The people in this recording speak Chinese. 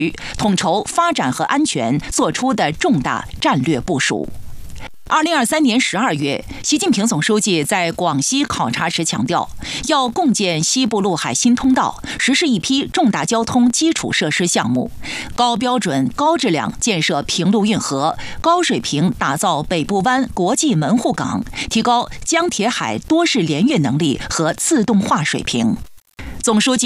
统筹发展和安全做出的重大战略部署。2023年12月，习近平总书记在广西考察时强调，要共建西部陆海新通道，实施一批重大交通基础设施项目，高标准、高质量建设平陆运河，高水平打造北部湾国际门户港，提高江铁海多式联运能力和自动化水平。总书记